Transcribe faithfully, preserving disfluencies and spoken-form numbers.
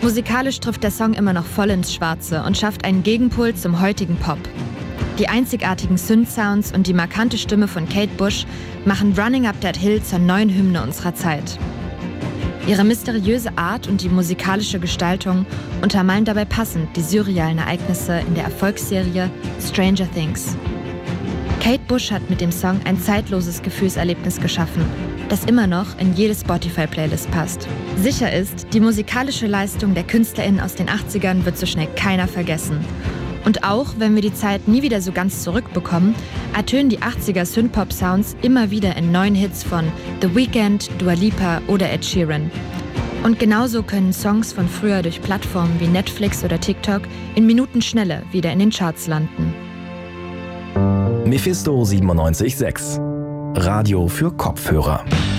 Musikalisch trifft der Song immer noch voll ins Schwarze und schafft einen Gegenpol zum heutigen Pop. Die einzigartigen Synth-Sounds und die markante Stimme von Kate Bush machen Running Up That Hill zur neuen Hymne unserer Zeit. Ihre mysteriöse Art und die musikalische Gestaltung untermalen dabei passend die surrealen Ereignisse in der Erfolgsserie Stranger Things. Kate Bush hat mit dem Song ein zeitloses Gefühlserlebnis geschaffen, das immer noch in jede Spotify-Playlist passt. Sicher ist, die musikalische Leistung der KünstlerInnen aus den achtzigern wird so schnell keiner vergessen. Und auch wenn wir die Zeit nie wieder so ganz zurückbekommen, ertönen die achtziger Synthpop-Sounds immer wieder in neuen Hits von The Weeknd, Dua Lipa oder Ed Sheeran. Und genauso können Songs von früher durch Plattformen wie Netflix oder TikTok in Minutenschnelle wieder in den Charts landen. Mephisto siebenundneunzig Komma sechs. Radio für Kopfhörer.